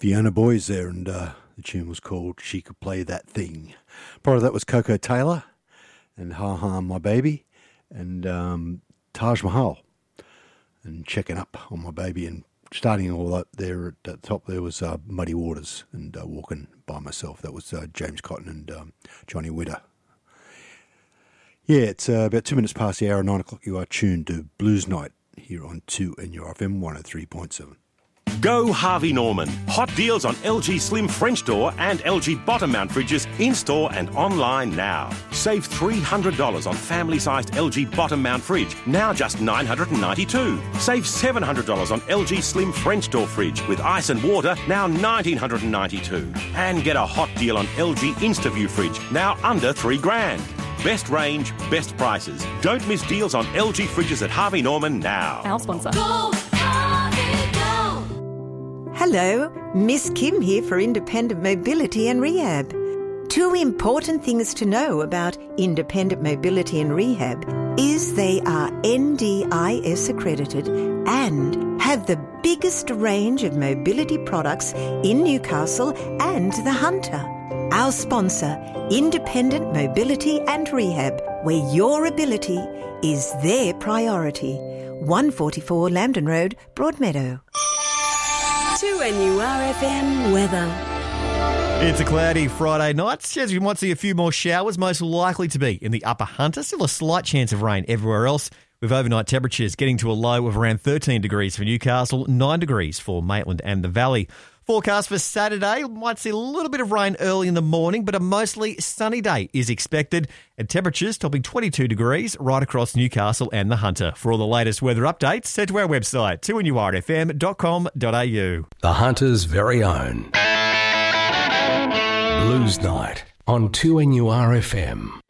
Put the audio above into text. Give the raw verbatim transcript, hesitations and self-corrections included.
Fiona Boys there, and uh, the tune was called She Could Play That Thing. Part of that was Coco Taylor and Ha Ha My Baby and um, Taj Mahal and Checking Up on My Baby, and starting all up there at the top there was uh, Muddy Waters and uh, Walking By Myself. That was uh, James Cotton and um, Johnny Witter. Yeah, it's uh, about two minutes past the hour, nine o'clock. You are tuned to Blues Night here on two N U R F M one oh three point seven. Go Harvey Norman. Hot deals on L G Slim French door and L G bottom mount fridges in-store and online now. Save three hundred dollars on family-sized L G bottom mount fridge, now just nine hundred ninety-two dollars. Save seven hundred dollars on L G Slim French door fridge with ice and water, now one thousand nine hundred ninety-two dollars. And get a hot deal on L G InstaView fridge, now under three grand. Best range, best prices. Don't miss deals on L G fridges at Harvey Norman now. Our sponsor. Go, Harvey, go! Hello, Miss Kim here for Independent Mobility and Rehab. Two important things to know about Independent Mobility and Rehab is they are N D I S accredited and have the biggest range of mobility products in Newcastle and the Hunter. Our sponsor, Independent Mobility and Rehab, where your ability is their priority. one forty-four Lambton Road, Broadmeadow. two N U R F M weather. It's a cloudy Friday night. Says we might see a few more showers, most likely to be in the Upper Hunter. Still a slight chance of rain everywhere else, with overnight temperatures getting to a low of around thirteen degrees for Newcastle, nine degrees for Maitland and the Valley. Forecast for Saturday, might see a little bit of rain early in the morning, but a mostly sunny day is expected, and temperatures topping twenty-two degrees right across Newcastle and the Hunter. For all the latest weather updates, head to our website, two N U R F M dot com dot a u. The Hunter's very own Blues Night on two N U R F M.